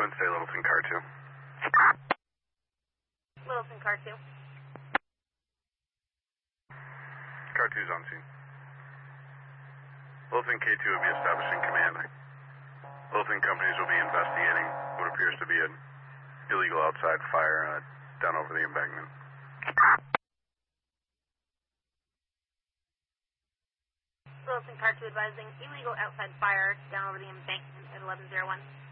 Wednesday, Littleton Car 2. Littleton Car 2. Car 2's on scene. Littleton K2 will be establishing command. Littleton companies will be investigating what appears to be an illegal outside fire down over the embankment. Littleton Car 2 advising illegal outside fire down over the embankment at 1101.